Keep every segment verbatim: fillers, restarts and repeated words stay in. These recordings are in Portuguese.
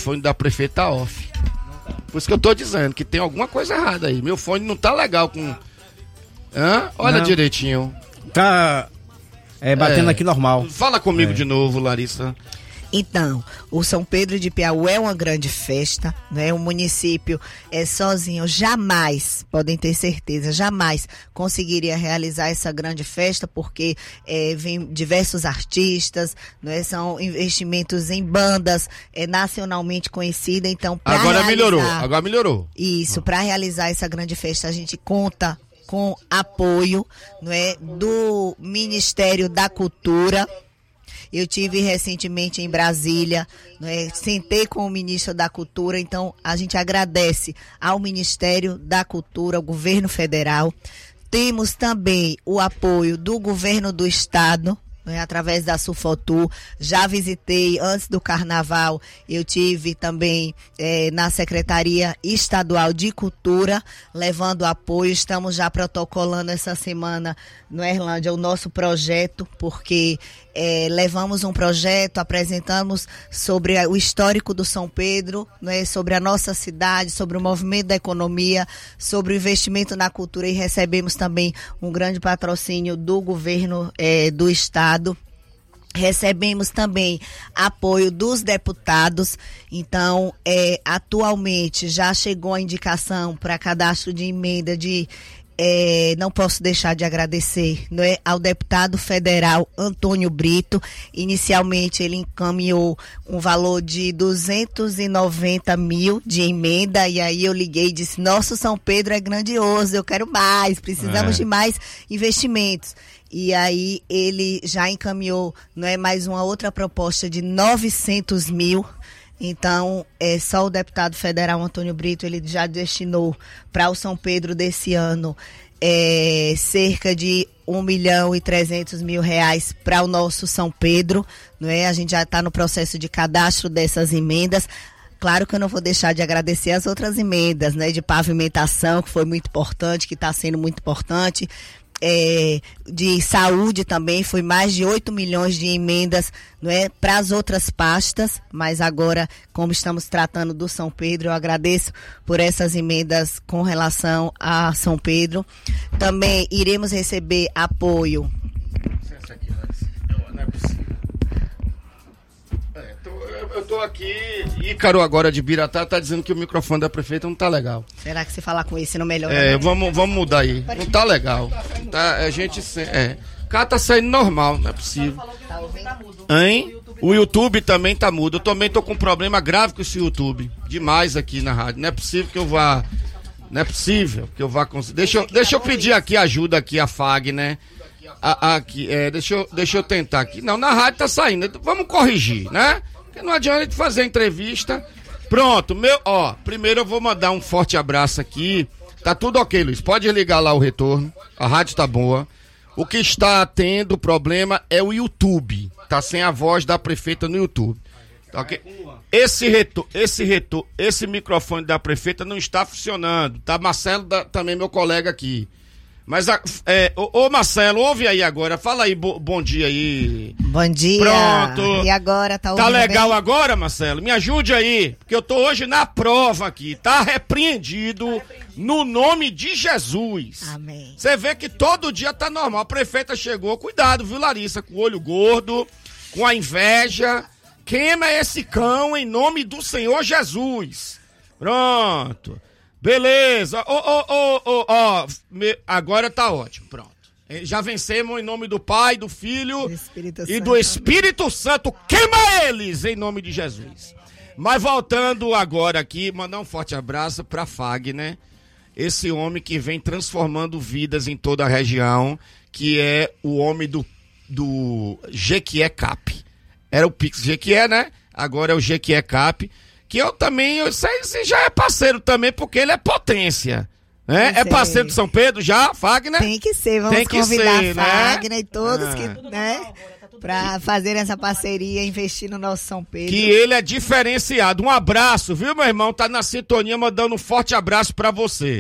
microfone da prefeita tá off. Por isso que eu tô dizendo que tem alguma coisa errada aí. Meu fone não tá legal com... Hã? Olha não. direitinho. Tá é, batendo é. aqui normal. Fala comigo é. de novo, Larissa. Então, o São Pedro de Piauí é uma grande festa, né? O município é sozinho, jamais, podem ter certeza, jamais conseguiria realizar essa grande festa, porque é, vem diversos artistas, né? São investimentos em bandas é, nacionalmente conhecidas, então... Agora realizar, melhorou, agora melhorou. Isso, para realizar essa grande festa, a gente conta com apoio, não é, do Ministério da Cultura. Eu tive recentemente em Brasília, né, sentei com o ministro da Cultura, então a gente agradece ao Ministério da Cultura, ao governo federal. Temos também o apoio do governo do estado, né, através da Sufotur. Já visitei antes do carnaval, eu tive também é, na Secretaria Estadual de Cultura, levando apoio. Estamos já protocolando essa semana no Erlândia o nosso projeto, porque é, levamos um projeto, apresentamos sobre o histórico do São Pedro, né, sobre a nossa cidade, sobre o movimento da economia, sobre o investimento na cultura, e recebemos também um grande patrocínio do governo é, do estado. Recebemos também apoio dos deputados, então é, atualmente já chegou a indicação para cadastro de emenda de É, não posso deixar de agradecer, né, ao deputado federal Antônio Brito. Inicialmente ele encaminhou um valor de duzentos e noventa mil de emenda, e aí eu liguei e disse: nosso São Pedro é grandioso, eu quero mais, precisamos é. de mais investimentos. E aí ele já encaminhou, não é, mais uma outra proposta de novecentos mil. Então, é, só o deputado federal Antônio Brito, ele já destinou para o São Pedro desse ano é, cerca de um milhão e trezentos mil reais para o nosso São Pedro, não é? A gente já está no processo de cadastro dessas emendas. Claro que eu não vou deixar de agradecer as outras emendas, né, de pavimentação, que foi muito importante, que está sendo muito importante. É, de saúde também, foi mais de oito milhões de emendas, não é, para as outras pastas, mas agora, como estamos tratando do São Pedro, eu agradeço por essas emendas com relação a São Pedro. Também iremos receber apoio. Não é possível. É, tô, eu, eu tô aqui, Ícaro agora de Biratá tá dizendo que o microfone da prefeita não tá legal. Será que se falar com esse não melhora? É, vamos, vamos mudar aí. Não tá legal. Tá, a gente... É. O cara tá saindo normal, não é possível. Hein? O YouTube também tá mudo. Eu também tô com um problema grave com esse YouTube. Demais aqui na rádio. Não é possível que eu vá... Não é possível que eu vá conseguir... Deixa eu, deixa eu pedir aqui ajuda aqui, a F A G, né? A, aqui, é, deixa eu, deixa eu tentar aqui. Não, na rádio tá saindo. Vamos corrigir, né? Porque não adianta a gente fazer entrevista. Pronto, meu... Ó, primeiro eu vou mandar um forte abraço aqui. Tá tudo ok, Luiz. Pode ligar lá o retorno. A rádio tá boa. O que está tendo problema é o YouTube. Tá sem a voz da prefeita no YouTube. Tá ok? Esse retor, esse retor, esse microfone da prefeita não está funcionando. Tá, Marcelo, da, também meu colega aqui. Mas, a, é, ô, ô Marcelo, ouve aí agora. Fala aí, bo, bom dia aí. Bom dia. Pronto. E agora, tá ouvindo Tá legal bem? agora, Marcelo? Me ajude aí, porque eu tô hoje na prova aqui. Tá repreendido, tá repreendido. No nome de Jesus. Amém. Você vê que todo dia tá normal. A prefeita chegou, cuidado, viu, Larissa? Com o olho gordo, com a inveja. Queima esse cão em nome do Senhor Jesus. Pronto. Beleza, ó, ó, ó, ó, ó, agora tá ótimo, pronto. Já vencemos em nome do Pai, do Filho e do Espírito Santo. Queima eles em nome de Jesus. Mas voltando agora aqui, mandar um forte abraço pra Fag, né? Esse homem que vem transformando vidas em toda a região, que é o homem do, do Jequié Cap. Era o Pix Jequié, né? Agora é o Jequié Cap. Que eu também, eu sei, você já é parceiro também, porque ele é potência, né? É parceiro de São Pedro já, Fagner? Tem que ser, vamos Tem que convidar ser, Fagner, né? e todos ah. que, né, pra fazer essa parceria, investir no nosso São Pedro. Que ele é diferenciado. Um abraço, viu, meu irmão? Tá na sintonia, mandando um forte abraço pra você.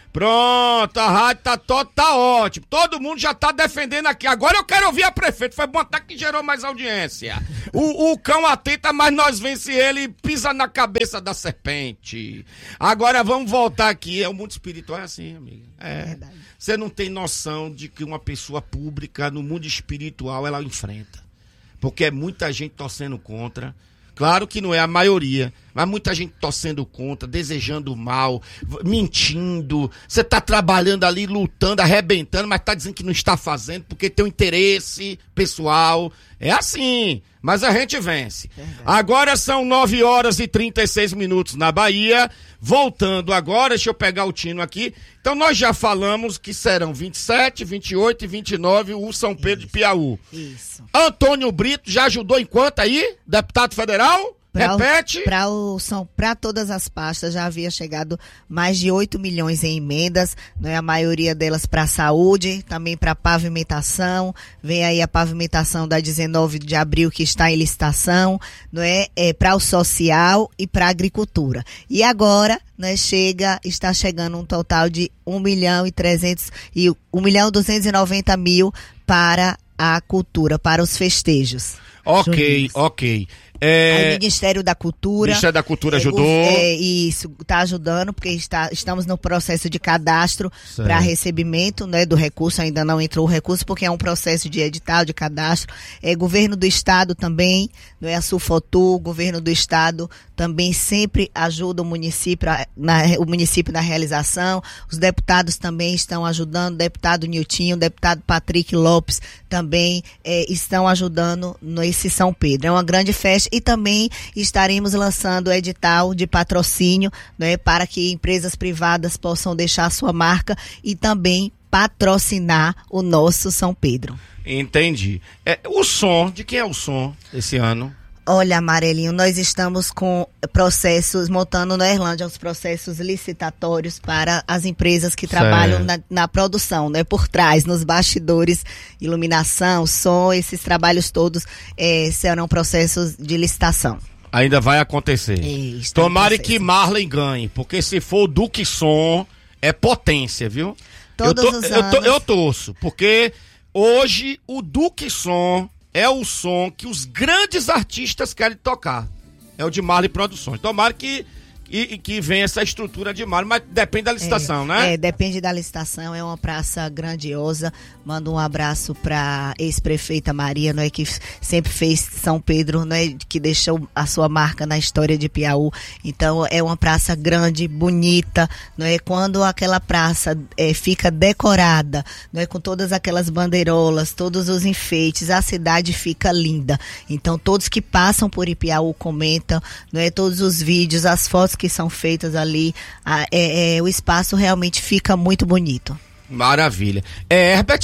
Pronto, a rádio tá, to, tá ótimo. Todo mundo já tá defendendo aqui. Agora eu quero ouvir a prefeita. Foi bom até que gerou mais audiência. O, o cão atenta, mas nós vence ele e pisa na cabeça da serpente. Agora vamos voltar aqui. É, o mundo espiritual é assim, amiga. É. Você não tem noção de que uma pessoa pública no mundo espiritual ela enfrenta. Porque é muita gente torcendo contra. Claro que não é a maioria, mas muita gente torcendo contra, desejando mal, mentindo. Você tá trabalhando ali, lutando, arrebentando, mas tá dizendo que não está fazendo porque tem um interesse pessoal. É assim, mas a gente vence. Agora são nove horas e trinta e seis minutos na Bahia. Voltando agora, deixa eu pegar o tino aqui. Então nós já falamos que serão vinte e sete, vinte e oito e vinte e nove o São Pedro Isso. de Piauí. Isso. Antônio Brito já ajudou em quanto aí? Deputado federal? Pra Repete. Para o são para todas as pastas já havia chegado mais de oito milhões em emendas, né? A maioria delas para saúde, também para pavimentação. Vem aí a pavimentação da dezenove de abril que está em licitação, não é? É para o social e para a agricultura. E agora, né, chega, está chegando um total de um milhão e trezentos e um milhão duzentos e noventa mil para a cultura, para os festejos. Ok, Juninos. ok. É... Aí o Ministério da Cultura. O Ministério da Cultura ajudou. É, isso, está ajudando, porque está, estamos no processo de cadastro para recebimento, né, do recurso. Ainda não entrou o recurso, porque é um processo de edital, de cadastro. É, governo do Estado também, não é a Sulfotur, o governo do Estado também sempre ajuda o município na, o município na realização. Os deputados também estão ajudando, o deputado Niltinho, o deputado Patrick Lopes também é, estão ajudando nesse São Pedro. É uma grande festa. E também estaremos lançando o edital de patrocínio, né, para que empresas privadas possam deixar a sua marca e também patrocinar o nosso São Pedro. Entendi. É, o som, de quem é o som esse ano? Olha, Amarelinho, nós estamos com processos, montando na Irlândia os processos licitatórios para as empresas que certo. trabalham na, na produção, né? Por trás, nos bastidores, iluminação, som, esses trabalhos todos é, serão processos de licitação. Ainda vai acontecer. Isso, Tomara que Marley ganhe, porque se for o Duque Som, é potência, viu? Todos eu, tô, os eu, anos. tô, eu torço, porque hoje o Duque Som é o som que os grandes artistas querem tocar. É o de Marley Produções. Tomara que, que, que venha essa estrutura de Marley, mas depende da licitação, é, né? É, depende da licitação. É uma praça grandiosa. Mando um abraço para ex-prefeita Maria, não é, que sempre fez São Pedro, não é, que deixou a sua marca na história de Piauí. Então é uma praça grande, bonita, não é? Quando aquela praça é, fica decorada, não é, com todas aquelas bandeirolas, todos os enfeites, a cidade fica linda. Então todos que passam por Ipiaú comentam, não é? Todos os vídeos, as fotos que são feitas ali, a, é, é, o espaço realmente fica muito bonito. Maravilha. É, Herbert?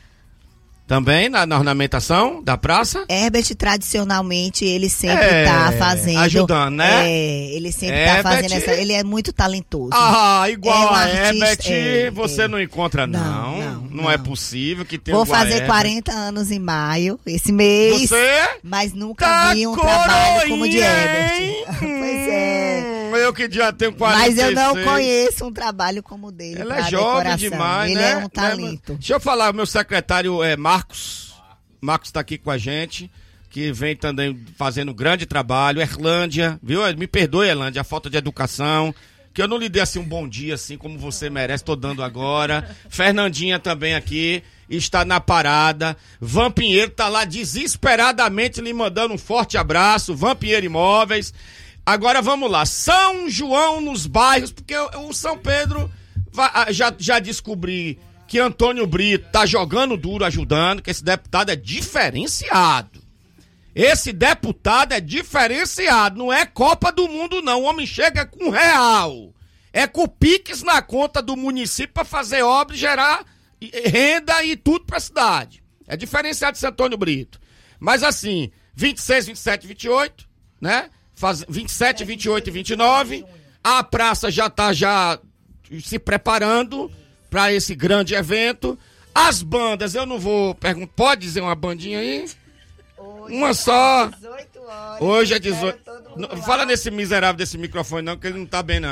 Também na, na ornamentação da praça? Herbert, tradicionalmente, ele sempre é, tá fazendo... Ajudando, né? É, ele sempre Herbert, tá fazendo essa... Ele é muito talentoso. Ah, igual é um a Herbert, é, você é. não encontra, não. Não, não, não, não é pois que tenha Vou fazer Herbert. quarenta anos em maio, esse mês. Você? Mas nunca tá vi um trabalho como o de Herbert. Pois é. Eu que já tenho quarenta e seis. Mas eu não conheço um trabalho como o dele. Ele é jovem decoração. demais, ele né? é um talento. Deixa eu falar, o meu secretário é Marcos. Marcos está aqui com a gente, que vem também fazendo um grande trabalho. Erlândia, viu? Me perdoe, Erlândia, a falta de educação, que eu não lhe dei assim um bom dia, assim como você merece, tô dando agora. Fernandinha também aqui, está na parada. Van Pinheiro tá lá desesperadamente lhe mandando um forte abraço. Van Pinheiro Imóveis. Agora vamos lá, São João nos bairros, porque o São Pedro vai, já, já descobri que Antônio Brito tá jogando duro, ajudando, que esse deputado é diferenciado. Esse deputado é diferenciado, não é Copa do Mundo não, o homem chega com real. É com Pix na conta do município para fazer obra, gerar renda e tudo pra cidade. É diferenciado esse Antônio Brito. Mas assim, vinte e seis, vinte e sete, vinte e oito, né? Faz vinte e sete, vinte e oito e vinte e nove, a praça já está já se preparando para esse grande evento. As bandas, eu não vou perguntar, pode dizer uma bandinha aí? Hoje uma só. dezoito horas, hoje é dezoito. Não, fala nesse miserável desse microfone não, que ele não tá bem não.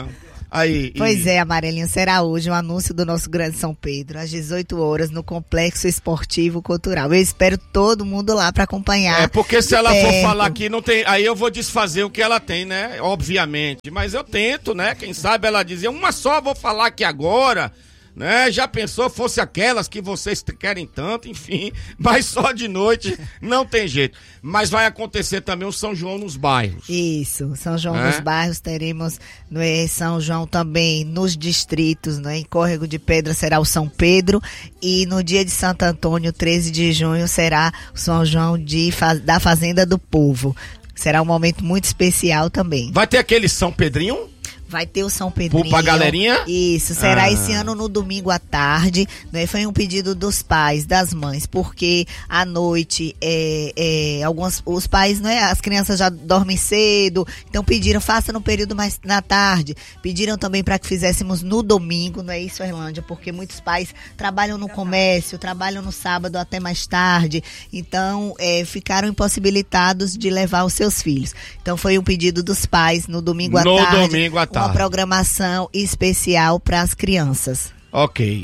Aí, pois e... é, Amarelinho, será hoje o um anúncio do nosso Grande São Pedro, às dezoito horas, no Complexo Esportivo Cultural. Eu espero todo mundo lá para acompanhar. É, porque se ela perto. for falar aqui, não tem, aí eu vou desfazer o que ela tem, né? Obviamente. Mas eu tento, né? Quem sabe ela dizer, uma só vou falar aqui agora, né? Já pensou, fosse aquelas que vocês querem tanto, enfim, mas só de noite não tem jeito. Mas vai acontecer também o São João nos bairros. Isso, São João é? nos bairros, teremos no é, São João também nos distritos, né? Em Córrego de Pedra será o São Pedro e no dia de Santo Antônio, treze de junho, será o São João de, da Fazenda do Povo. Será um momento muito especial também. Vai ter aquele São Pedrinho? Vai ter o São Pedrinho. Pra galerinha? Isso, será ah. esse ano no domingo à tarde, né? Foi um pedido dos pais, das mães, porque à noite, é, é, alguns, os pais, né? As crianças já dormem cedo, então pediram, faça no período mais na tarde. Pediram também para que fizéssemos no domingo, não é isso, Erlândia? Porque muitos pais trabalham no comércio, trabalham no sábado até mais tarde, então é, ficaram impossibilitados de levar os seus filhos. Então foi um pedido dos pais no domingo à no tarde. No domingo à tarde. Uma programação especial para as crianças. Ok.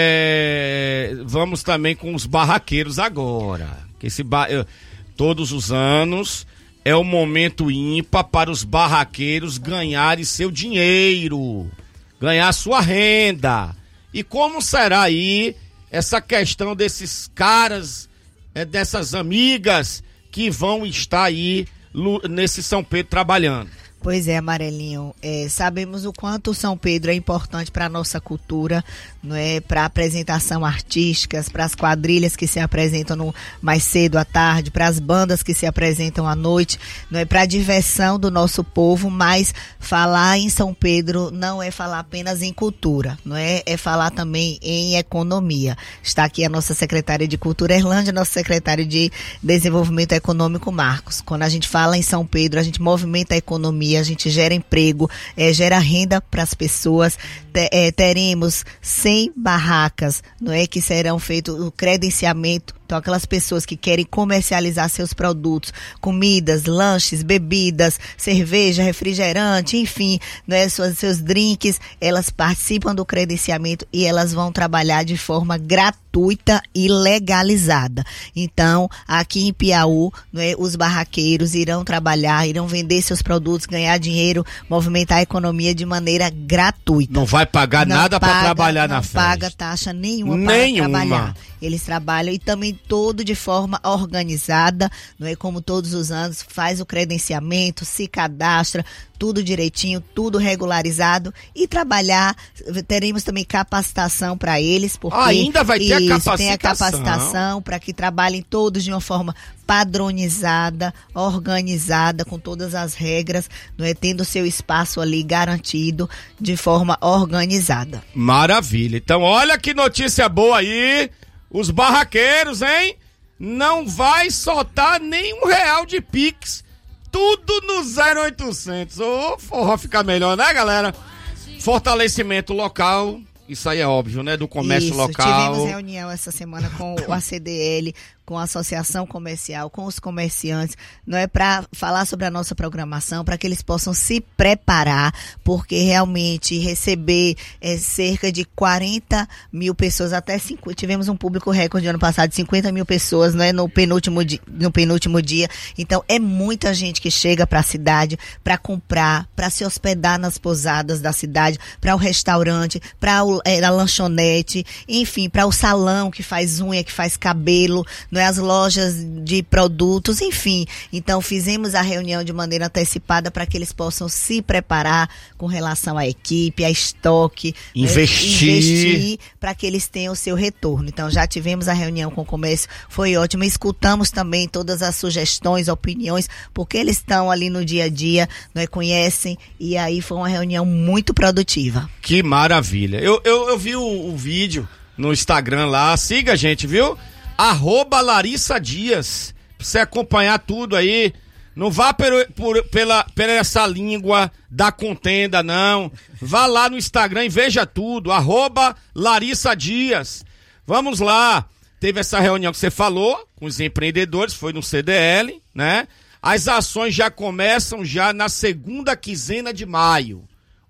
É... Vamos também com os barraqueiros agora. Esse ba... Todos os anos é o momento ímpar para os barraqueiros ganharem seu dinheiro, ganhar sua renda. E como será aí essa questão desses caras, é, dessas amigas que vão estar aí nesse São Pedro trabalhando? Pois é, Amarelinho, é, sabemos o quanto o São Pedro é importante para a nossa cultura, não é? Para apresentação artísticas, para as quadrilhas que se apresentam no, mais cedo à tarde, para as bandas que se apresentam à noite, não é? Para a diversão do nosso povo, mas falar em São Pedro não é falar apenas em cultura, não é? É falar também em economia. Está aqui a nossa secretária de Cultura, Erlândia, nosso secretário de Desenvolvimento Econômico, Marcos. Quando a gente fala em São Pedro, a gente movimenta a economia, a gente gera emprego, é, gera renda para as pessoas. Te, é, teremos cem barracas, não é, que serão feito o credenciamento. Então, aquelas pessoas que querem comercializar seus produtos, comidas, lanches, bebidas, cerveja, refrigerante, enfim, não é, suas, seus drinks, elas participam do credenciamento e elas vão trabalhar de forma gratuita e legalizada. Então, aqui em Piauí, não é, os barraqueiros irão trabalhar, irão vender seus produtos, ganhar dinheiro, movimentar a economia de maneira gratuita. Não vai pagar não nada para trabalhar não na festa. Não paga taxa nenhuma, nenhuma para trabalhar. Eles trabalham e também todo de forma organizada, não é, como todos os anos, faz o credenciamento, se cadastra, tudo direitinho, tudo regularizado e trabalhar, teremos também capacitação para eles, porque ainda vai ter isso, a capacitação. Tem a capacitação para que trabalhem todos de uma forma padronizada, organizada, com todas as regras, não é, tendo seu espaço ali garantido de forma organizada. Maravilha. Então, olha que notícia boa aí. Os barraqueiros, hein? Não vai soltar nem um real de Pix. Tudo no zero oitocentos. Ô, forró fica melhor, né, galera? Fortalecimento local. Isso aí é óbvio, né? Do comércio Isso, local. Tivemos reunião essa semana com o A C D L, com a Associação Comercial, com os comerciantes, não é, para falar sobre a nossa programação, para que eles possam se preparar, porque realmente receber é, cerca de quarenta mil pessoas, até cinco, tivemos um público recorde ano passado de cinquenta mil pessoas, não é, no penúltimo dia, no penúltimo dia. Então é muita gente que chega para a cidade para comprar, para se hospedar nas pousadas da cidade, para o restaurante, para é, a lanchonete, enfim, para o salão que faz unha, que faz cabelo, não é, as lojas de produtos, enfim. Então fizemos a reunião de maneira antecipada para que eles possam se preparar com relação à equipe, a estoque, investir, né, investir para que eles tenham o seu retorno. Então já tivemos a reunião com o comércio, foi ótimo, escutamos também todas as sugestões, opiniões, porque eles estão ali no dia a dia, não é, conhecem, e aí foi uma reunião muito produtiva. Que maravilha. Eu, eu, eu vi o, o vídeo no Instagram lá, siga a gente, viu? Arroba Larissa Dias, pra você acompanhar tudo aí. Não vá per, por, pela, pela essa língua da contenda, não. Vá lá no Instagram e veja tudo. Arroba Larissa Dias. Vamos lá. Teve essa reunião que você falou com os empreendedores, foi no C D L, né? As ações já começam já na segunda quinzena de maio.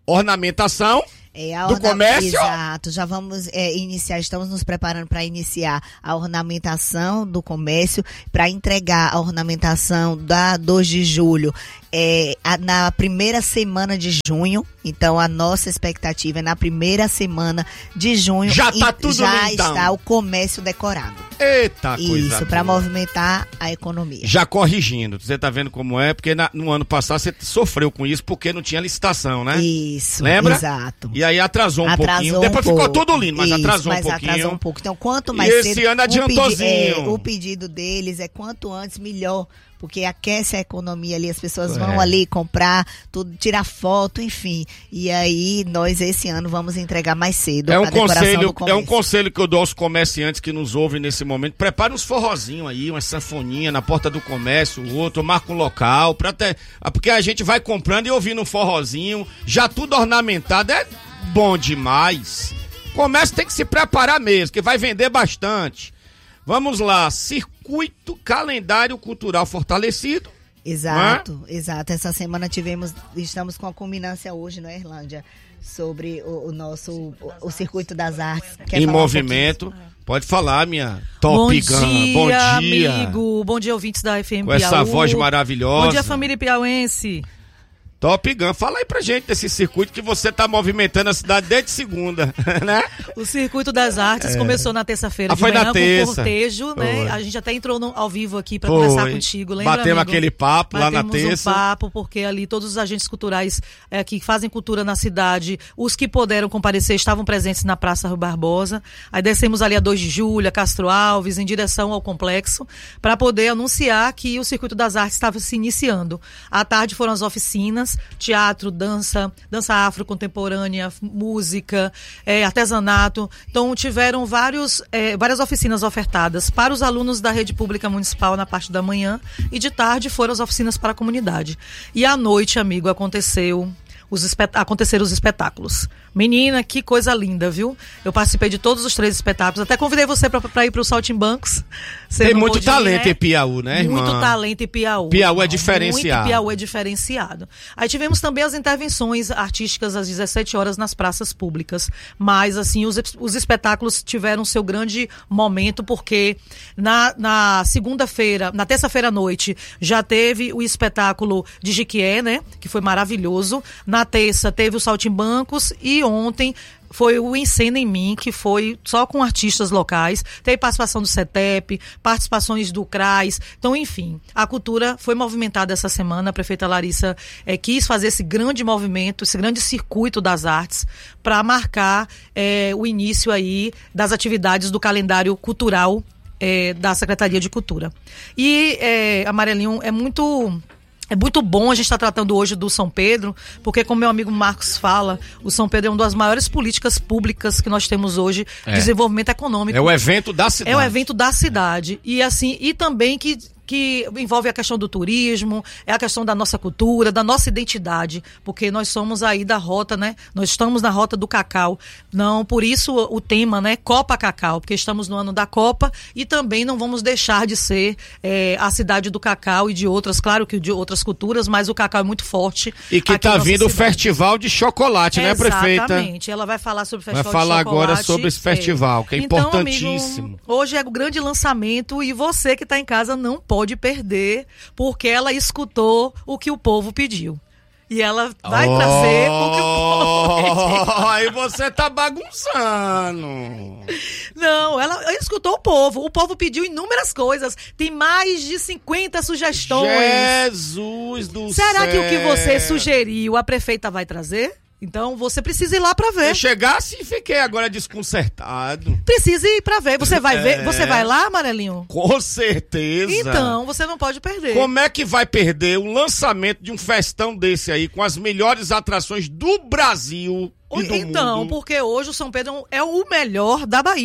ornamentação É, a do orna... comércio. Exato, já vamos é, iniciar, estamos nos preparando para iniciar a ornamentação do comércio, para entregar a ornamentação da dois de julho é, a, na primeira semana de junho. Então a nossa expectativa é na primeira semana de junho. Já tá tudo já lindão. está o comércio decorado. Eita, coisa Isso, para boa. movimentar a economia. Já corrigindo, você tá vendo como é, porque na, no ano passado você sofreu com isso porque não tinha licitação, né? Isso, Lembra? exato. E aí atrasou um Atrasou pouquinho. um Depois ficou pouco. tudo lindo, mas Isso, atrasou mas um pouquinho. atrasou um pouco. Então, quanto E mais esse cedo, ano o adiantozinho. pedi- é, o pedido deles é quanto antes melhor, porque aquece a economia ali, as pessoas É. vão ali comprar, tudo, tirar foto, enfim. E aí nós esse ano vamos entregar mais cedo É um a decoração conselho, do é um comércio. conselho que eu dou aos comerciantes que nos ouvem nesse momento. Prepare uns forrozinhos aí, umas sanfoninhas na porta do comércio, o outro, marca um local, pra ter, porque a gente vai comprando e ouvindo um forrozinho, já tudo ornamentado, é bom demais. O comércio tem que se preparar mesmo, que vai vender bastante. Vamos lá, circuito calendário cultural fortalecido. Exato, exato. Essa semana tivemos, estamos com a culminância hoje, não é, Irlândia? Sobre o, o nosso, o, o Circuito das Artes. Quer Em falar um movimento. pouquinho? Pode falar, minha Top Bom Gun. dia, Bom dia, amigo. Bom dia, ouvintes da F M com Piauí. essa voz maravilhosa. Bom dia, família piauense. Top Gun, fala aí pra gente desse circuito que você tá movimentando a cidade desde segunda, né? O Circuito das Artes começou na terça-feira Ah, de foi manhã na com terça. cortejo, né? Foi. A gente até entrou no, ao vivo aqui para Foi. conversar contigo, lembra, Batemos amigo? aquele papo lá na Batemos terça. um papo, porque ali todos os agentes culturais é, que fazem cultura na cidade, os que puderam comparecer estavam presentes na Praça Rui Barbosa. Aí descemos ali a dois de julho, a Castro Alves, em direção ao complexo, para poder anunciar que o Circuito das Artes estava se iniciando. À tarde foram as oficinas, teatro, dança, dança afro-contemporânea, música, é, artesanato. Então tiveram vários, é, várias oficinas ofertadas para os alunos da rede pública municipal na parte da manhã e de tarde foram as oficinas para a comunidade. E à noite, amigo, aconteceu os espet- aconteceram os espetáculos. Menina, que coisa linda, viu? Eu participei de todos os três espetáculos. Até convidei você para ir para o Saltimbancos. Você Tem não muito pôde ir, talento né? em Piauí, né, irmã? Muito talento em Piauí. Piauí é irmão. diferenciado. Muito Piauí é diferenciado. Aí tivemos também as intervenções artísticas às dezessete horas nas praças públicas. Mas, assim, os, os espetáculos tiveram seu grande momento, porque na, na segunda-feira, na terça-feira à noite, já teve o espetáculo de Jiquié, né? Que foi maravilhoso. Na terça teve o Saltimbancos e ontem foi o Encena em Mim, que foi só com artistas locais. Teve participação do CETEP, participações do CRAS. Então, enfim, a cultura foi movimentada essa semana. A prefeita Larissa eh, quis fazer esse grande movimento, esse grande circuito das artes, para marcar eh, o início aí das atividades do calendário cultural eh, da Secretaria de Cultura. E, eh, Amarelinho, é muito... É muito bom a gente estar tratando hoje do São Pedro, porque, como meu amigo Marcos fala, o São Pedro é uma das maiores políticas públicas que nós temos hoje, É. desenvolvimento econômico. É o evento da cidade. É o evento da cidade. E assim, e também que, que envolve a questão do turismo, é a questão da nossa cultura, da nossa identidade, porque nós somos aí da rota, né? Nós estamos na rota do cacau. Não, por isso o tema, né? Copa Cacau, porque estamos no ano da Copa e também não vamos deixar de ser é, a cidade do cacau e de outras, claro que de outras culturas, mas o cacau é muito forte. E que aqui em tá nossa vindo o cidade. festival de chocolate, né, prefeita? Exatamente. Ela vai falar sobre o Vai festival falar de chocolate. agora sobre esse festival, que é Então, importantíssimo. amigo, hoje é o grande lançamento e você que está em casa não pode perder, porque ela escutou o que o povo pediu. E ela vai Oh, trazer o que o povo pediu. Aí você tá bagunçando. Não, ela, ela escutou o povo. O povo pediu inúmeras coisas. Tem mais de cinquenta sugestões. Jesus do céu. Será que o que você sugeriu a prefeita vai trazer? Então você precisa ir lá para ver. Eu chegasse e fiquei agora desconcertado. Precisa ir para ver. Você vai ver? É. Você vai lá, Amarelinho? Com certeza. Então, você não pode perder. Como é que vai perder o lançamento de um festão desse aí, com as melhores atrações do Brasil e do Então, mundo? porque hoje o São Pedro é o melhor da Bahia.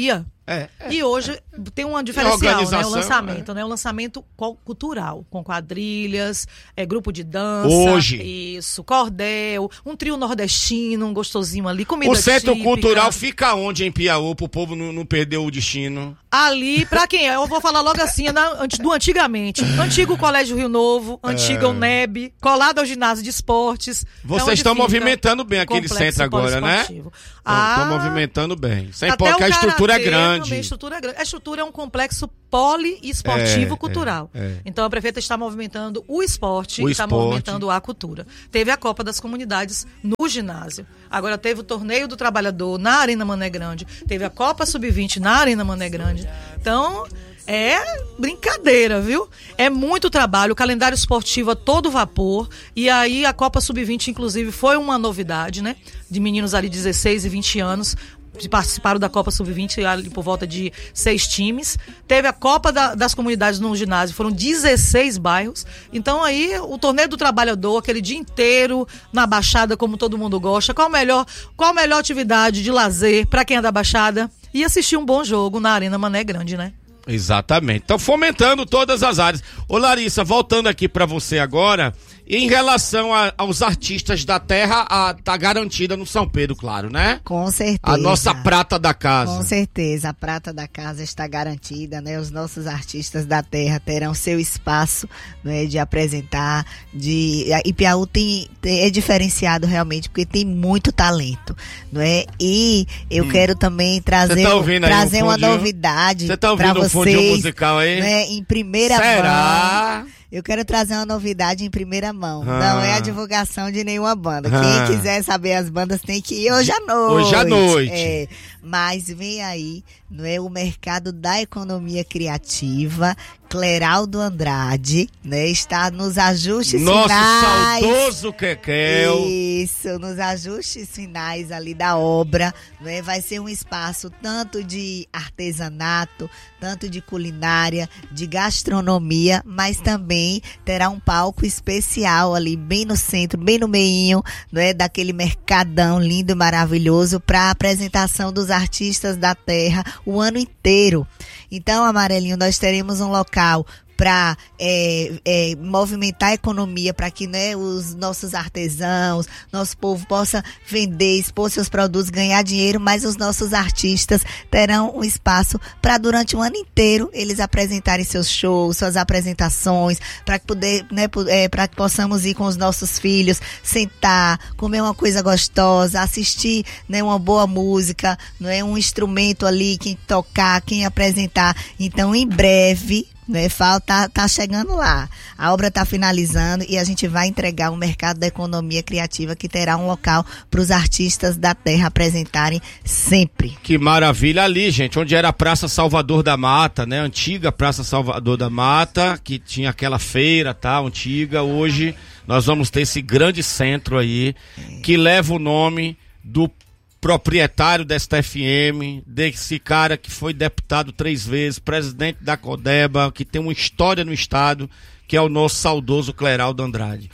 É, é, e hoje é. tem uma diferencial, né? O lançamento, é. né? O lançamento cultural, com quadrilhas, é, grupo de dança. Hoje. Isso, cordel, um trio nordestino, um gostosinho ali, comida O Centro típica. Cultural fica onde em Piauí, pro povo não, não perder o destino? Ali, pra quem é? Eu vou falar logo assim, do antigamente. Antigo Colégio Rio Novo, antiga é. UNEB, colado ao ginásio de esportes. Vocês é estão movimentando bem aquele centro agora, né? Estão ah, movimentando bem. Sem porque a estrutura é grande. A estrutura é grande. A estrutura é um complexo poliesportivo é, cultural. É, é. Então a prefeita está movimentando o esporte o e está esporte. movimentando a cultura. Teve a Copa das Comunidades no ginásio. Agora teve o Torneio do Trabalhador na Arena Mané Grande. Teve a Copa sub vinte na Arena Mané Grande. Então, é brincadeira, viu? É muito trabalho, o calendário esportivo a todo vapor. E aí a Copa sub vinte, inclusive, foi uma novidade, né? De meninos ali de dezesseis e vinte anos. Participaram da Copa sub vinte ali por volta de seis times. Teve a Copa da, das Comunidades no ginásio, foram dezesseis bairros. Então aí o Torneio do Trabalhador, aquele dia inteiro na Baixada, como todo mundo gosta. Qual a melhor, qual a melhor atividade de lazer para quem é da Baixada? E assistir um bom jogo na Arena Mané Grande, né? Exatamente. Então, fomentando todas as áreas. Ô Larissa, voltando aqui para você agora, em relação a, aos artistas da terra, a, tá garantida no São Pedro, claro, né? Com certeza. A nossa prata da casa. Com certeza, a prata da casa está garantida, né? Os nossos artistas da terra terão seu espaço, né, de apresentar, de... E Piauí tem, tem, é diferenciado realmente, porque tem muito talento, não é? E eu hum. quero também trazer, tá trazer uma novidade para vocês. Você tá ouvindo o fundo musical aí? Né, em primeira Será? mão. Eu quero trazer uma novidade em primeira mão. Ah. Não é a divulgação de nenhuma banda. Ah. Quem quiser saber as bandas tem que ir hoje à noite. Hoje à noite. É. Mas vem aí, não é, o mercado da economia criativa. Cleraldo Andrade, né, está nos ajustes Nosso finais. Nosso saudoso Kekel. Isso, nos ajustes finais ali da obra, né, vai ser um espaço tanto de artesanato, tanto de culinária, de gastronomia, mas também terá um palco especial ali, bem no centro, bem no meinho, né, daquele mercadão lindo e maravilhoso para a apresentação dos artistas da terra o ano inteiro. Então, Amarelinho, nós teremos um local para é, é, movimentar a economia, para que, né, os nossos artesãos, nosso povo possa vender, expor seus produtos, ganhar dinheiro, mas os nossos artistas terão um espaço para durante o ano inteiro eles apresentarem seus shows, suas apresentações, para que poder, né, é, para que possamos ir com os nossos filhos, sentar, comer uma coisa gostosa, assistir, né, uma boa música, não é, um instrumento ali, quem tocar, quem apresentar. Então, em breve, né, tá, tá chegando lá. A obra está finalizando e a gente vai entregar um mercado da economia criativa que terá um local para os artistas da terra apresentarem sempre. Que maravilha ali, gente, onde era a Praça Salvador da Mata, né? Antiga Praça Salvador da Mata, que tinha aquela feira, tá? Antiga. Hoje nós vamos ter esse grande centro aí, é. que leva o nome do proprietário desta F M, desse cara que foi deputado três vezes, presidente da Codeba, que tem uma história no estado, que é o nosso saudoso Cleraldo Andrade.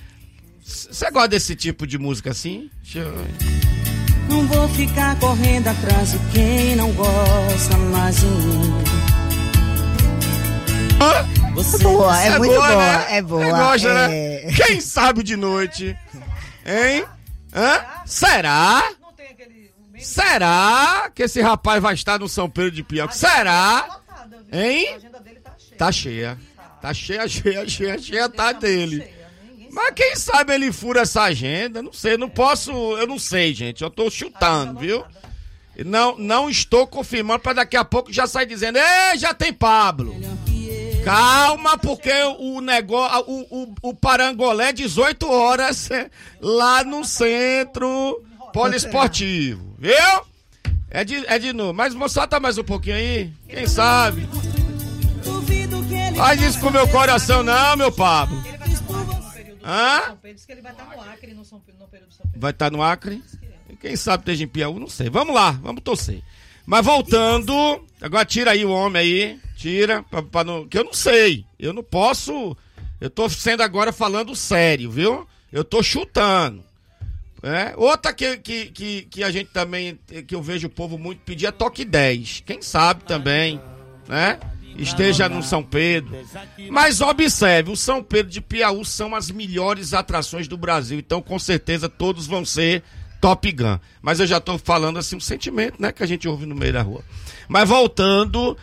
Você gosta desse tipo de música assim? Deixa eu... Não vou ficar correndo atrás de quem não gosta mais de mim. Você... Boa, é, é muito boa, boa, né? é boa. Você gosta, é... né? Quem sabe de noite? Hein? Hã? Será? Será que esse rapaz vai estar no São Pedro de Piauí? Será? Hein? Tá cheia. Tá cheia, cheia, cheia, cheia, tá dele. Mas quem sabe ele fura essa agenda? Não sei, não posso, eu não sei, gente. Eu tô chutando, viu? Não, não estou confirmando para daqui a pouco já sair dizendo, ei, já tem Pablo. Calma, porque o negócio, o, o, o Parangolé, dezoito horas, lá no centro poliesportivo, viu? É de, é de novo. Mas solta mais um pouquinho aí. Quem sabe? Faz isso com o meu coração, não, meu Pablo. Hã? Vai estar no Acre? Quem sabe esteja em Piauí, não sei. Vamos lá, vamos torcer. Mas voltando, agora tira aí o homem aí. Tira, pra, pra não, que eu não sei. Eu não posso. Eu tô sendo agora falando sério, viu? Eu tô chutando. É, outra que, que, que, que a gente também, que eu vejo o povo muito pedir é Toque dez. Quem sabe também, né? Esteja no São Pedro. Mas observe, o São Pedro de Piauí são as melhores atrações do Brasil. Então, com certeza, todos vão ser Top Gun. Mas eu já tô falando assim, um sentimento, né? Que a gente ouve no meio da rua. Mas voltando,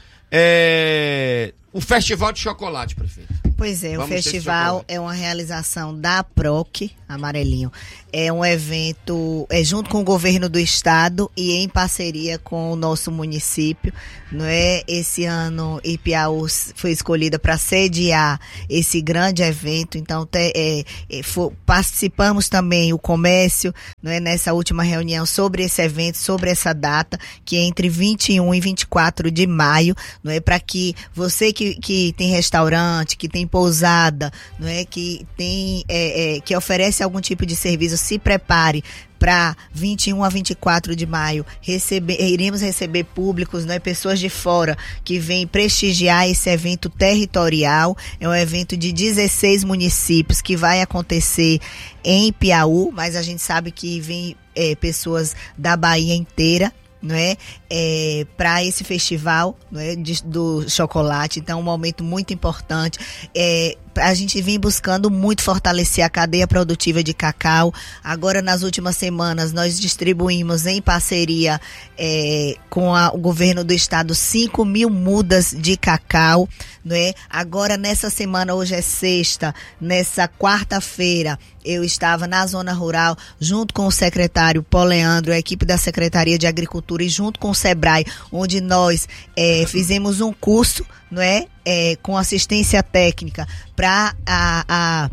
é... o Festival de Chocolate, prefeito. Pois é, Vamos o festival é uma realização da P R O C, Amarelinho. É um evento é junto com o governo do estado e em parceria com o nosso município, não é? Esse ano Ipiaú foi escolhida para sediar esse grande evento, então te, é, é, for, participamos também o comércio, não é? Nessa última reunião sobre esse evento, sobre essa data, que é entre vinte e um e vinte e quatro de maio, não é? Para que você que, que tem restaurante, que tem pousada, não é? Que tem é, é, que oferece algum tipo de serviço, se prepare para vinte e um a vinte e quatro de maio, receber, iremos receber públicos, né, pessoas de fora que vêm prestigiar esse evento territorial. É um evento de dezesseis municípios que vai acontecer em Piauí, mas a gente sabe que vem é, pessoas da Bahia inteira, não é, é para esse festival, não é, de, do chocolate. Então, um momento muito importante. É, a gente vem buscando muito fortalecer a cadeia produtiva de cacau. Agora, nas últimas semanas, nós distribuímos em parceria é, com a, o governo do estado cinco mil mudas de cacau, não é? Agora, nessa semana, hoje é sexta, nessa quarta-feira, eu estava na zona rural, junto com o secretário Poleandro, a equipe da Secretaria de Agricultura e junto com o Sebrae, onde nós é, fizemos um curso, não é? É, com assistência técnica para a, a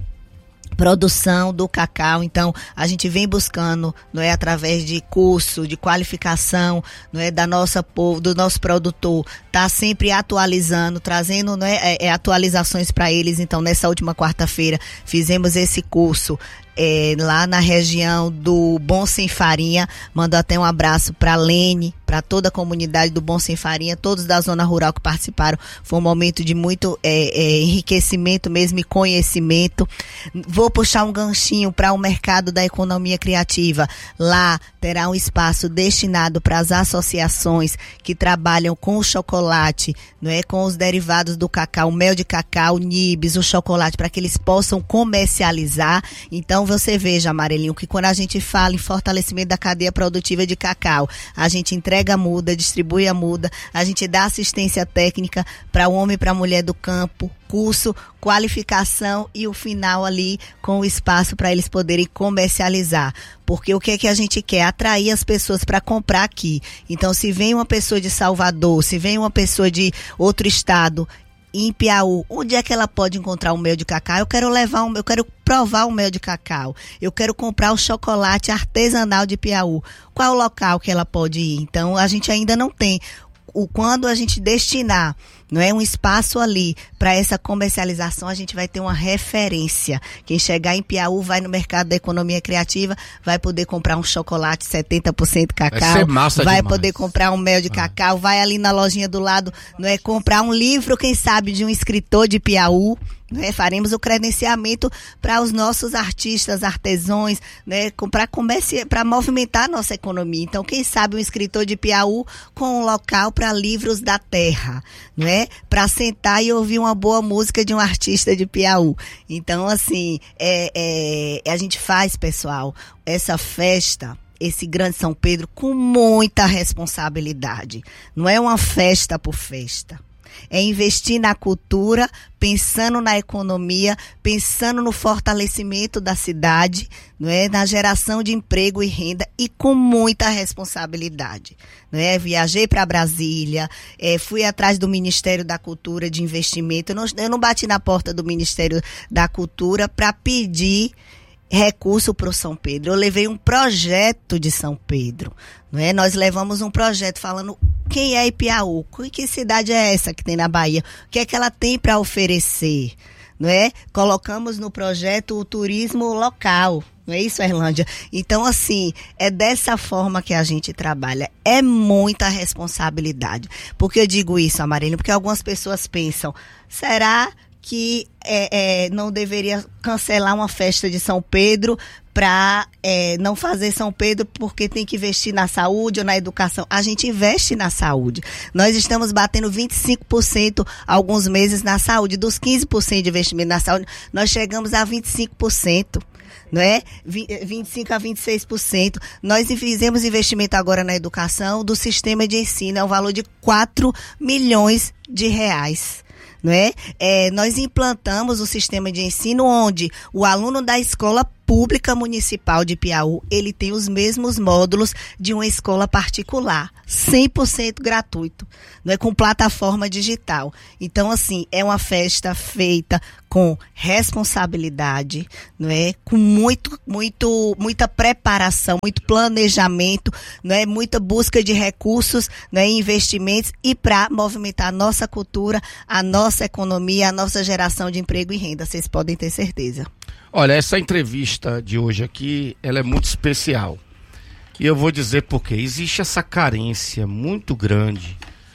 produção do cacau. Então, a gente vem buscando, não é, através de curso, de qualificação, não é, da nossa povo, do nosso produtor, tá sempre atualizando, trazendo, não é, é, atualizações para eles. Então, nessa última quarta-feira, fizemos esse curso É, lá na região do Bom Sem Farinha. Mando até um abraço para Lene, para toda a comunidade do Bom Sem Farinha, todos da zona rural que participaram. Foi um momento de muito é, é, enriquecimento mesmo e conhecimento. Vou puxar um ganchinho para o mercado da economia criativa. Lá terá um espaço destinado para as associações que trabalham com o chocolate, não é, com os derivados do cacau, o mel de cacau, nibs, o chocolate, para que eles possam comercializar. Então, você veja, Amarelinho, que quando a gente fala em fortalecimento da cadeia produtiva de cacau, a gente entrega a muda, distribui a muda, a gente dá assistência técnica para o homem e para a mulher do campo, curso, qualificação e o final ali com o espaço para eles poderem comercializar. Porque o que é que a gente quer? Atrair as pessoas para comprar aqui. Então, se vem uma pessoa de Salvador, se vem uma pessoa de outro estado, em Piauí, onde é que ela pode encontrar o mel de cacau? Eu quero levar um, eu quero provar o mel de cacau. Eu quero comprar o chocolate artesanal de Piauí. Qual o local que ela pode ir? Então, a gente ainda não tem. O, quando a gente destinar, não é, um espaço ali para essa comercialização, a gente vai ter uma referência. Quem chegar em Piauí vai no mercado da economia criativa, vai poder comprar um chocolate setenta por cento cacau, vai ser massa vai demais. Poder comprar um mel de cacau, vai ali na lojinha do lado, não é, comprar um livro, quem sabe, de um escritor de Piauí. Né, faremos o credenciamento para os nossos artistas, artesãos, né, para comércio, para movimentar a nossa economia. Então, quem sabe um escritor de Piauí com um local para livros da terra, não é? Para sentar e ouvir uma boa música de um artista de Piauí. Então, assim, é, é, a gente faz, pessoal, essa festa, esse grande São Pedro, com muita responsabilidade. Não é uma festa por festa. É investir na cultura, pensando na economia, pensando no fortalecimento da cidade, não é? Na geração de emprego e renda e com muita responsabilidade. Não é? Viajei para Brasília, é, fui atrás do Ministério da Cultura de investimento. Eu não, eu não bati na porta do Ministério da Cultura para pedir recurso para o São Pedro. Eu levei um projeto de São Pedro, não é? Nós levamos um projeto falando quem é Ipiaú, que cidade é essa que tem na Bahia, o que é que ela tem para oferecer, não é? Colocamos no projeto o turismo local, não é isso, Erlândia? Então, assim, é dessa forma que a gente trabalha. É muita responsabilidade. Por que eu digo isso, Amarelinho? Porque algumas pessoas pensam, será que é, é, não deveria cancelar uma festa de São Pedro para é, não fazer São Pedro porque tem que investir na saúde ou na educação. A gente investe na saúde. Nós estamos batendo vinte e cinco por cento alguns meses na saúde. Dos quinze por cento de investimento na saúde, nós chegamos a vinte e cinco por cento. Não é? vinte e cinco a vinte e seis por cento. Nós fizemos investimento agora na educação do sistema de ensino, é um valor de quatro milhões de reais. Não é? É, nós implantamos o sistema de ensino onde o aluno da escola pública municipal de Piauí, ele tem os mesmos módulos de uma escola particular, cem por cento gratuito, não é, com plataforma digital. Então, assim, é uma festa feita com responsabilidade, não é, com muito, muito, muita preparação, muito planejamento, não é, muita busca de recursos, não é, investimentos e para movimentar a nossa cultura, a nossa economia, a nossa geração de emprego e renda. Vocês podem ter certeza. Olha, essa entrevista de hoje aqui, ela é muito especial. E eu vou dizer por quê. Existe essa carência muito grande.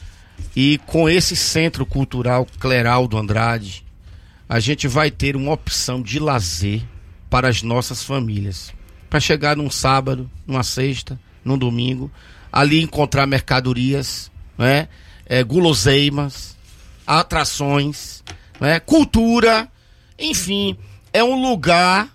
E com esse Centro Cultural Cleraldo Andrade, a gente vai ter uma opção de lazer para as nossas famílias. Para chegar num sábado, numa sexta, num domingo, ali encontrar mercadorias, né? É, guloseimas, atrações, né? Cultura, enfim... É um lugar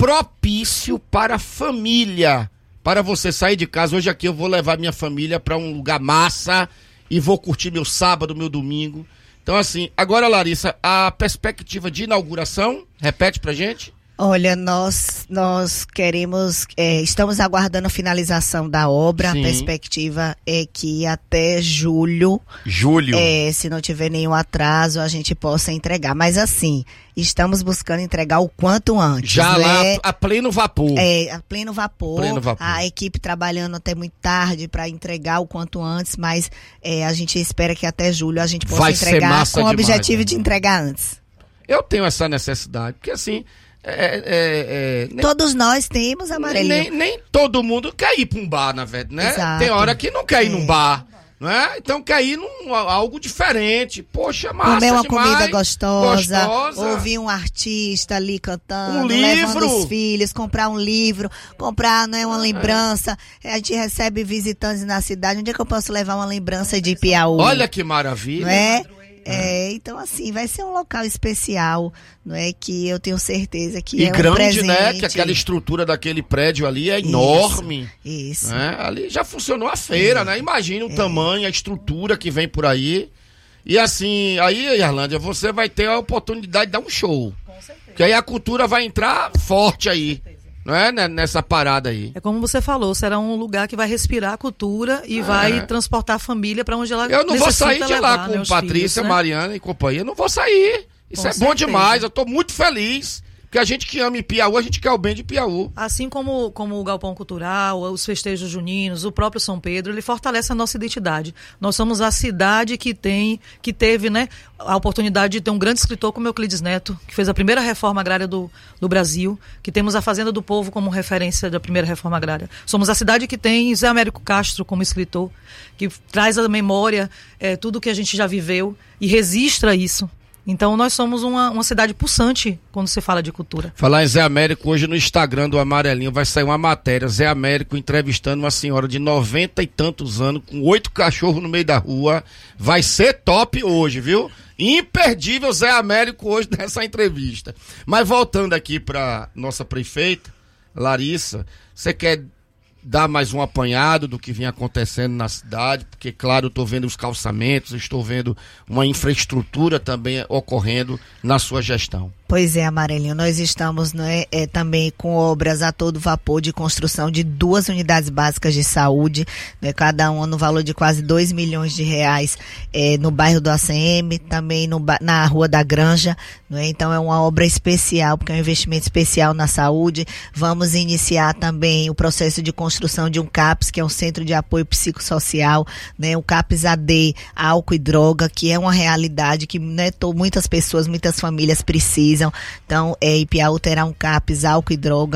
propício para a família, para você sair de casa. Hoje aqui eu vou levar minha família para um lugar massa e vou curtir meu sábado, meu domingo. Então assim, agora Larissa, a perspectiva de inauguração, repete pra gente. Olha, nós, nós queremos, é, estamos aguardando a finalização da obra. Sim. A perspectiva é que até julho, julho. É, se não tiver nenhum atraso, a gente possa entregar. Mas assim, estamos buscando entregar o quanto antes. Já né? lá a pleno vapor. É, a pleno vapor. Pleno vapor. A equipe trabalhando até muito tarde para entregar o quanto antes, mas é, a gente espera que até julho a gente possa Vai entregar com o demais, objetivo né? de entregar antes. Eu tenho essa necessidade, porque assim... É, é, é, nem, todos nós temos, Amarelinho. Nem, nem todo mundo quer ir para um bar, na verdade, né? Exato. Tem hora que não quer ir é. num bar, não é? Então quer ir num algo diferente. Poxa, massa comer uma demais, comida gostosa, gostosa, ouvir um artista ali cantando, um levando livro. os filhos, comprar um livro, comprar, né, uma lembrança. É. A gente recebe visitantes na cidade. Onde é que eu posso levar uma lembrança de Piauí? Olha que maravilha. Não é? É, então assim, vai ser um local especial, não é, que eu tenho certeza que e é um grande, presente. né, que aquela estrutura daquele prédio ali é enorme. Isso. Né? Ali já funcionou a feira, é. né? Imagina o é. tamanho, a estrutura que vem por aí. E assim, aí, Irlândia, você vai ter a oportunidade de dar um show. Com certeza. Que aí a cultura vai entrar forte aí. Não é, né, nessa parada aí. É como você falou, será um lugar que vai respirar a cultura e é. vai transportar a família para onde ela Eu não vou sair de levar, lá com né, Patrícia, filhos, né? Mariana e companhia. Eu não vou sair. Isso com é certeza. Bom demais. Eu tô muito feliz. Porque a gente que ama em Piauí, a gente quer o bem de Piauí. Assim como, como o Galpão Cultural, os festejos juninos, o próprio São Pedro, ele fortalece a nossa identidade. Nós somos a cidade que tem, que teve, né, a oportunidade de ter um grande escritor como Euclides Neto, que fez a primeira reforma agrária do, do Brasil, que temos a Fazenda do Povo como referência da primeira reforma agrária. Somos a cidade que tem Zé Américo Castro como escritor, que traz à memória é, tudo que a gente já viveu e registra isso. Então nós somos uma, uma cidade pulsante quando se fala de cultura. Falar em Zé Américo, hoje no Instagram do Amarelinho vai sair uma matéria, Zé Américo entrevistando uma senhora de noventa e tantos anos, com oito cachorros no meio da rua. Vai ser top hoje, viu? Imperdível Zé Américo hoje nessa entrevista. Mas voltando aqui para nossa prefeita, Larissa, você quer dar mais um apanhado do que vinha acontecendo na cidade, porque claro, eu estou vendo os calçamentos, estou vendo uma infraestrutura também ocorrendo na sua gestão. Pois é, Amarelinho, nós estamos, né, é, também com obras a todo vapor de construção de duas unidades básicas de saúde, né, cada uma no valor de quase dois milhões de reais é, no bairro do A C M, também no, na Rua da Granja, né, então é uma obra especial, porque é um investimento especial na saúde. Vamos iniciar também o processo de construção de um CAPS, que é um Centro de Apoio Psicossocial, né, o CAPS A D, álcool e droga, que é uma realidade que, né, tô, muitas pessoas, muitas famílias precisam. Então, é, Ipiaú terá um CAPS, álcool e droga,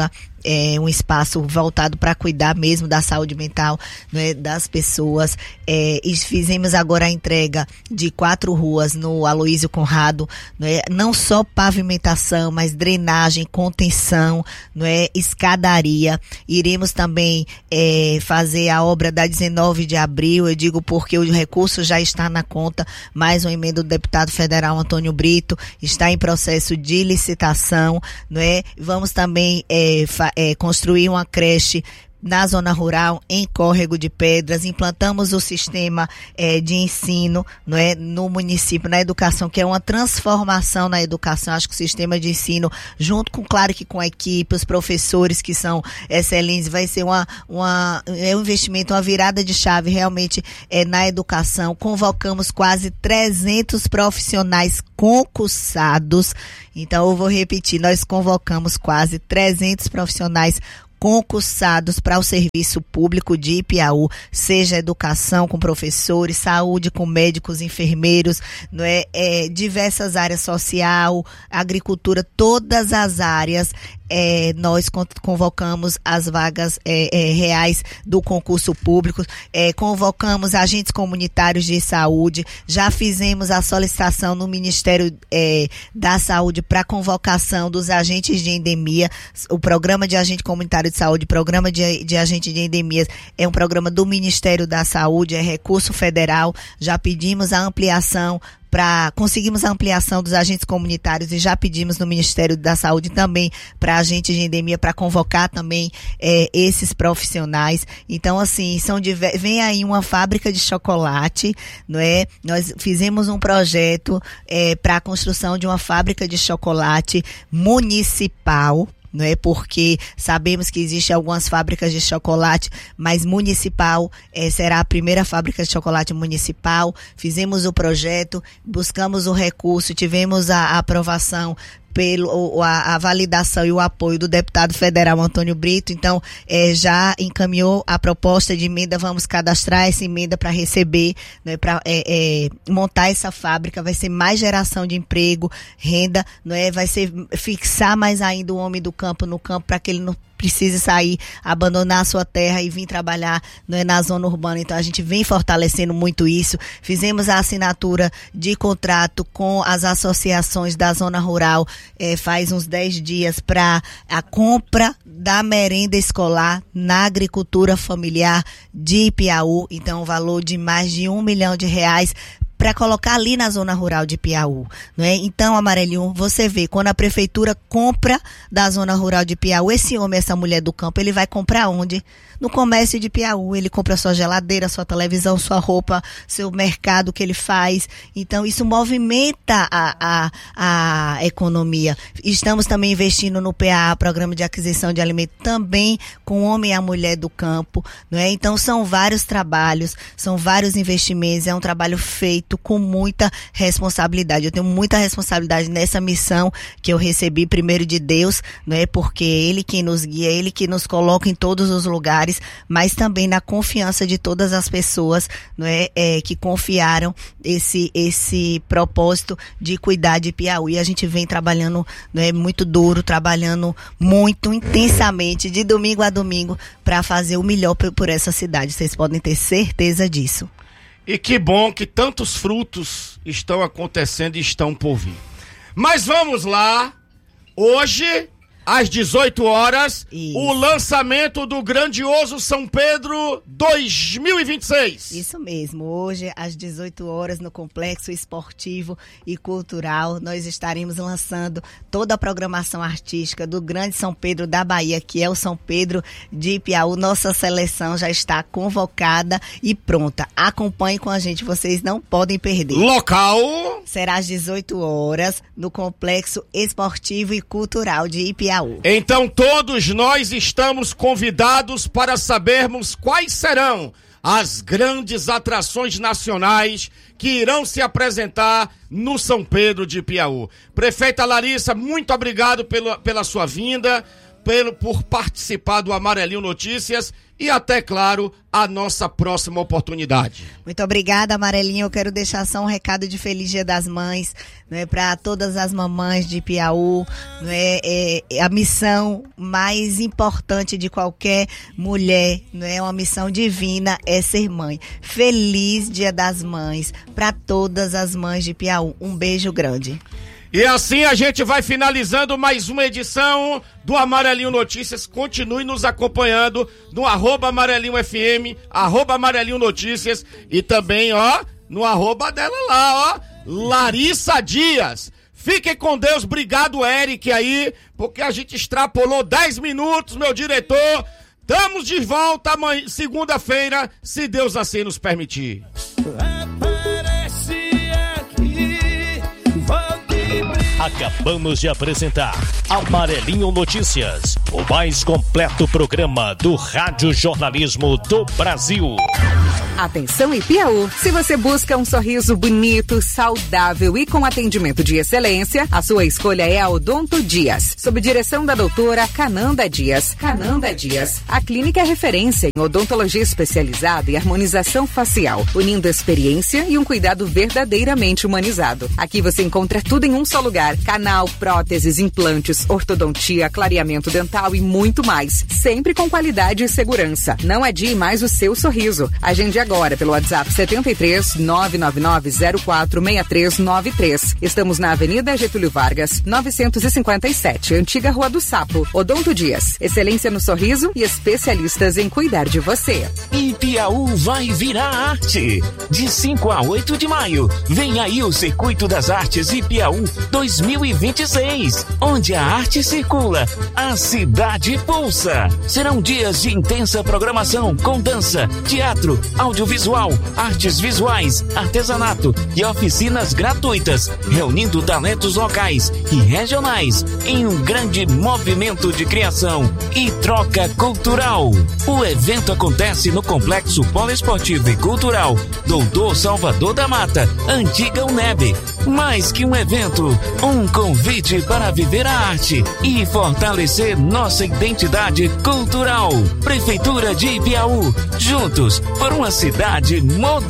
é, um espaço voltado para cuidar mesmo da saúde mental, né, das pessoas. É, e fizemos agora a entrega de quatro ruas no Aloísio Conrado, né, não só pavimentação, mas drenagem, contenção, né, escadaria. Iremos também é, fazer a obra da dezenove de abril, eu digo porque o recurso já está na conta, mais uma emenda do deputado federal Antônio Brito, está em processo de licitação, né? Vamos também é, fa- é, construir uma creche na zona rural, em Córrego de Pedras. Implantamos o sistema eh, de ensino, não é, no município, na educação, que é uma transformação na educação. Acho que o sistema de ensino, junto com, claro que com a equipe, os professores que são excelentes, vai ser uma, uma, é um investimento, uma virada de chave realmente é, na educação. Convocamos quase trezentos profissionais concursados. Então, eu vou repetir, nós convocamos quase trezentos profissionais concursados para o serviço público de Ipiaú, seja educação com professores, saúde com médicos, enfermeiros, não é, é diversas áreas, social, agricultura, todas as áreas. É, nós convocamos as vagas é, é, reais do concurso público, é, convocamos agentes comunitários de saúde, já fizemos a solicitação no Ministério é, da Saúde para convocação dos agentes de endemia. O programa de agente comunitário de saúde, programa de, de agente de endemias, é um programa do Ministério da Saúde, é recurso federal. Já pedimos a ampliação para conseguimos a ampliação dos agentes comunitários e já pedimos no Ministério da Saúde também para agentes de endemia, para convocar também é, esses profissionais. Então, assim, são diver... vem aí uma fábrica de chocolate, não é? Nós fizemos um projeto é, para a construção de uma fábrica de chocolate municipal, não é? Porque sabemos que existem algumas fábricas de chocolate, mas municipal eh, será a primeira fábrica de chocolate municipal. Fizemos o projeto, buscamos o recurso, tivemos a, a aprovação pelo a, a validação e o apoio do deputado federal Antônio Brito. Então eh, já encaminhou a proposta de emenda, vamos cadastrar essa emenda para receber, né, para eh, eh, montar essa fábrica. Vai ser mais geração de emprego, renda, não é? Vai ser fixar mais ainda o homem do campo no campo, para que ele não precise sair, abandonar a sua terra e vir trabalhar, não é, na zona urbana. Então a gente vem fortalecendo muito isso. Fizemos a assinatura de contrato com as associações da zona rural eh, faz uns dez dias para a compra da merenda escolar na agricultura familiar de Ipiaú. Então um valor de mais de um milhão de reais para colocar ali na zona rural de Ipiaú, não é? Então, Amarelinho, você vê, quando a prefeitura compra da zona rural de Ipiaú, esse homem, essa mulher do campo, ele vai comprar onde? No comércio de Ipiaú. Ele compra sua geladeira, sua televisão, sua roupa, seu mercado que ele faz. Então, isso movimenta a, a, a economia. Estamos também investindo no P A A, Programa de Aquisição de Alimentos, também com o homem e a mulher do campo, não é? Então, são vários trabalhos, são vários investimentos, é um trabalho feito com muita responsabilidade. Eu tenho muita responsabilidade nessa missão que eu recebi primeiro de Deus, não é? Porque Ele que nos guia, Ele que nos coloca em todos os lugares, mas também na confiança de todas as pessoas, não é? É, que confiaram esse, esse propósito de cuidar de Ipiaú. E a gente vem trabalhando, não é, muito duro, trabalhando muito intensamente, de domingo a domingo, para fazer o melhor por, por essa cidade. Vocês podem ter certeza disso. E que bom que tantos frutos estão acontecendo e estão por vir. Mas vamos lá, hoje, às dezoito horas, isso, o lançamento do grandioso São Pedro dois mil e vinte e seis. Isso mesmo, hoje às dezoito horas no Complexo Esportivo e Cultural, nós estaremos lançando toda a programação artística do grande São Pedro da Bahia, que é o São Pedro de Ipiaú. Nossa seleção já está convocada e pronta. Acompanhe com a gente, vocês não podem perder. Local? Será às dezoito horas no Complexo Esportivo e Cultural de Ipiaú. Então todos nós estamos convidados para sabermos quais serão as grandes atrações nacionais que irão se apresentar no São Pedro de Ipiaú. Prefeita Larissa, muito obrigado pela, pela sua vinda, pelo, por participar do Amarelinho Notícias e até, claro, a nossa próxima oportunidade. Muito obrigada, Amarelinho. Eu quero deixar só um recado de Feliz Dia das Mães, não é, para todas as mamães de Piauí, não é, é, é a missão mais importante de qualquer mulher, não é, uma missão divina, é ser mãe. Feliz Dia das Mães para todas as mães de Piauí. Um beijo grande. E assim a gente vai finalizando mais uma edição do Amarelinho Notícias. Continue nos acompanhando no arroba Amarelinho F M, arroba Amarelinho Notícias e também, ó, no arroba dela lá, ó, Larissa Dias. Fiquem com Deus, obrigado, Eric, aí, porque a gente extrapolou dez minutos, meu diretor. Estamos de volta amanhã, segunda-feira, se Deus assim nos permitir. Acabamos de apresentar Amarelinho Notícias, o mais completo programa do rádio jornalismo do Brasil. Atenção Ipiaú, se você busca um sorriso bonito, saudável e com atendimento de excelência, a sua escolha é a Odonto Dias, sob direção da doutora Cananda Dias. Cananda Dias. A clínica é referência em odontologia especializada e harmonização facial, unindo experiência e um cuidado verdadeiramente humanizado. Aqui você encontra tudo em um só lugar: canal, próteses, implantes, ortodontia, clareamento dental e muito mais, sempre com qualidade e segurança. Não adie mais o seu sorriso. Agende agora pelo WhatsApp setenta e três, nove nove nove zero quatro seis três nove três. Estamos na Avenida Getúlio Vargas, novecentos e cinquenta e sete, antiga Rua do Sapo. Odonto Dias, excelência no sorriso e especialistas em cuidar de você. Ipiaú vai virar arte. De cinco a oito de maio, vem aí o Circuito das Artes Ipiaú dois mil e vinte e seis, onde a arte circula, a cidade pulsa. Serão dias de intensa programação com dança, teatro, audiovisual, artes visuais, artesanato e oficinas gratuitas, reunindo talentos locais e regionais em um grande movimento de criação e troca cultural. O evento acontece no Complexo Poliesportivo e Cultural Doutor Salvador da Mata, antiga U N E B. Mais que um evento, um convite para viver a arte e fortalecer nossa identidade cultural. Prefeitura de Ipiaú, juntos por uma cidade moderna.